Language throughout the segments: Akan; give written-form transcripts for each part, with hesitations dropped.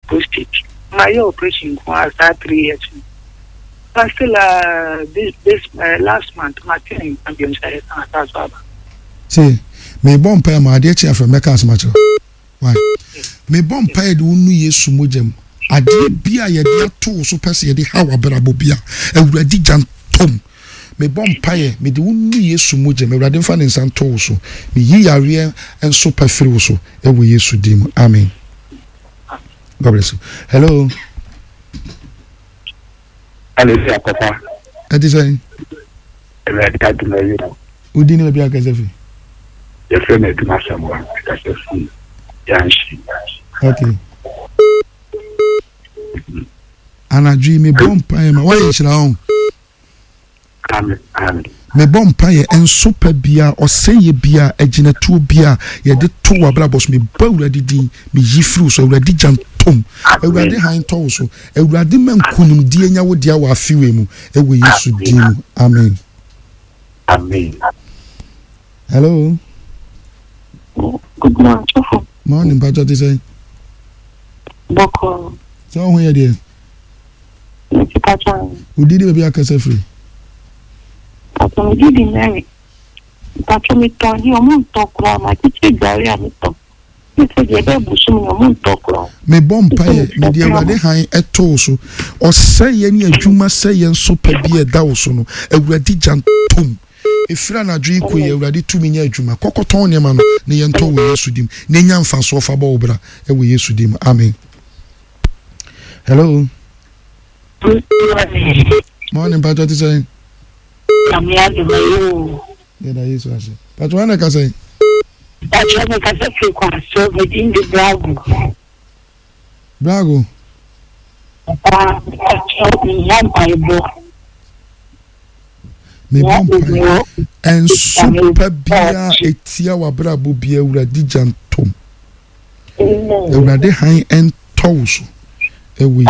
prostate. My operation was 3 years. But still, this last month, my team champions that's all. See, me bomb pay my dear chair from Mecca's match. Why? Me bomb pay the unu yesu mojem. Adi bia ye dia to so pese ye di hawa brabo bia. Ewurade jantom. Me bomb pay me the unu yesu mojem. Ewurade mfa ne nsan to so. Me yi yare enso pefiri so. Ewo yesu dim. Amen. God bless you. Hello. Hallelujah, Papa. What is saying? Udi ni bia kasefi. Your friend is doing someone. Kasefi. Yanshi. Okay. Anadwi me bomb pay ma why chira on. Amen. Me bomb pay enso pa bia oseye bia aginatu bia ye de to wabrabos me bawurade din me yifru so awurade jantom awurade han to so awurade mankunum die nya wo dia wa afiwe mu ewo yesu din. Amen. Hello. Good morning. Morning, Pastor. This is Boko. So who you there? Who did it be a case free? Pastor, we did marry. Pastor, me told you won't talk long. I teach you Gary and talk. You said you better bush me won't talk long. Me bomb pay me dear Rade high at toso or say any adjuma say and so per be a dawsono a ready jump pum. If Rana drink we ready 2 minutes juma cocotonia man ne yanto we yesudim ne nyamfa so fa bobra e we yesudim. Amen. Hello. Morning, Pastor. This is I'm here to you. Yeah, that is what I say. But when I can say That's what I can say. So within the Brago. Me bompa en super bia etia wa brabo bia uradi jantom. Urade han en tawso. Ewe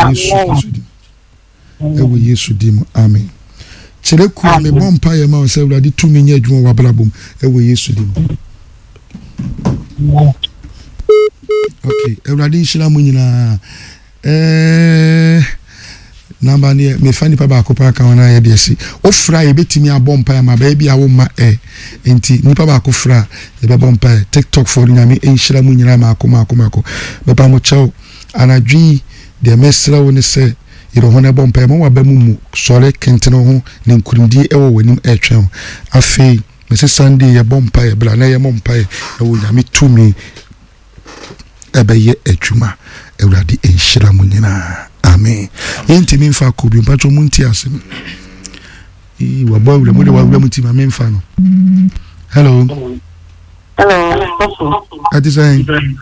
Yesu dim. Amen. Chire ku me bompa ye ma se urade tumi nya adwuma wa brabo ewe Yesu dim. Okay, urade shira mu nyina Namba ni me fani pa ba ko pa ka wana ye de si ofra ye betimi abompa ya ma ba bia wo ma enti nipa ba ko fra ye be bompa TikTok for nyame enhira mu nyira ma ko be ba mo chew anadwi de mesra wo ne se yero hona bompa mo wa ba mu sore kentene ho ne nkurumdi ewo wanim etwe afei me se Sunday ye bompa ye bla na ye mompa ye wo nyame tumi ebe ye adwuma ewrade enhira mu nyina. Amen. Yenti minfa ko bi mpacho munti asem. Wa boy we mo de wa muti ma minfa no. Hello. Ati say.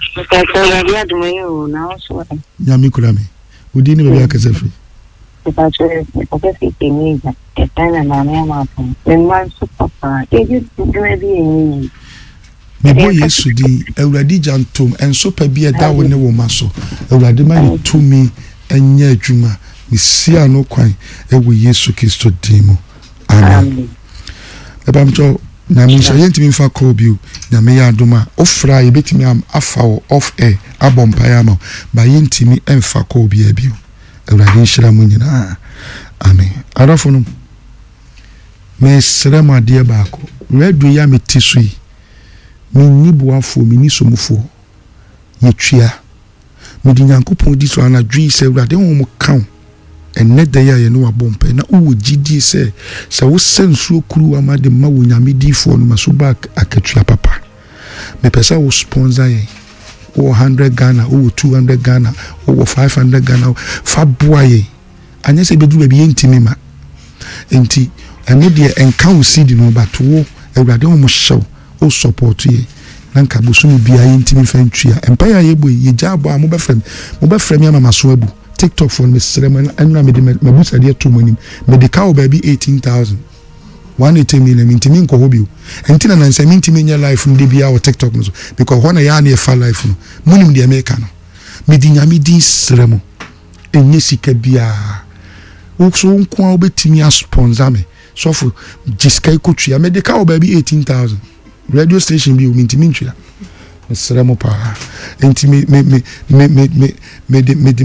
Nyami kurame. Udi ni be akase free. Mpacho okesi kiniga. Etana na mama pon. Man super. Eju do bi enyi. Me boy Yesu di ewrade jantom enso pa bi eda wo ne wo maso. Ewrade ma ni tumi enya adwuma misia no kwan ewo Yesu Kristo dimo. Amen. Ebamcho na mi sha yentimi fa call biu na me ya adoma ofra ye betimi am afa off air abompa ya ma ba yentimi emfa call biu biu ewrade nshira mu nyina. Amen. Arafo no me sere ma de ba ko redu ya metisui mi nibuafo mi ni somufo yetwia mudi nyankopon di so anadwi se urade wo mu kan enne da ya ye no abompa na wo gidi se wo sensuo kuru amade ma wo nyamedi fo no maso back akatwa papa me pesa wo sponsor ye wo 100 Ghana wo 200 Ghana wo 500 Ghana fa boaye anya se bedu ba bi yentimi ma enti ene de enka wo seed no but wo urade wo mu hyew wo support ye nanka bosumu bia yintimi fantwia empire yebo ye jabo a mo be frem ya mama so abu TikTok for me serem anuna me de mabusa de to monim medical baby 18,000 180 million intimi nko hobio entina na nsami intimi nya life ndi bia o TikTok no because hona ya na e fa life no munim de America no me di nyame din serem enye sika bia wo so nko a obetimi a sponsor me so for jiskai kotua medical baby 18,000 radio station bi o mintimintua seremo pa enti me